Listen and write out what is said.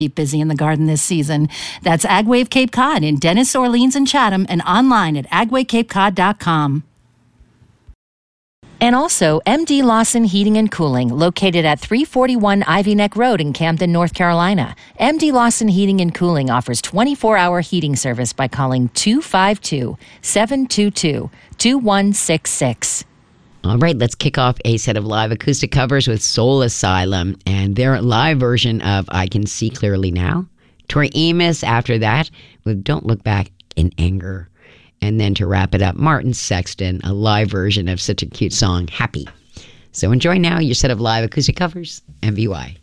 Keep busy in the garden this season. That's AgWave Cape Cod in Dennis, Orleans, and Chatham, and online at agwaycapecod.com. And also, MD Lawson Heating and Cooling, located at 341 Ivy Neck Road in Camden, North Carolina. MD Lawson Heating and Cooling offers 24-hour heating service by calling 252-722-2166. All right, let's kick off a set of live acoustic covers with Soul Asylum and their live version of I Can See Clearly Now. Tori Amos after that with Don't Look Back in Anger. And then to wrap it up, Martin Sexton, a live version of such a cute song, Happy. So enjoy now your set of live acoustic covers, MVY.